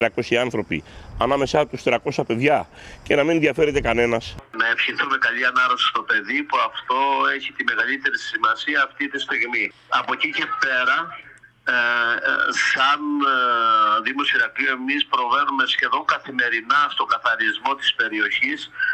300 άνθρωποι, ανάμεσά τους 300 παιδιά και να μην ενδιαφέρεται κανένας. Να ευχηθούμε καλή ανάρρωση στο παιδί, που αυτό έχει τη μεγαλύτερη σημασία αυτή τη στιγμή. Από εκεί και πέρα, σαν Δήμος Ηρακλείου, εμείς προβαίνουμε σχεδόν καθημερινά στον καθαρισμό της περιοχής,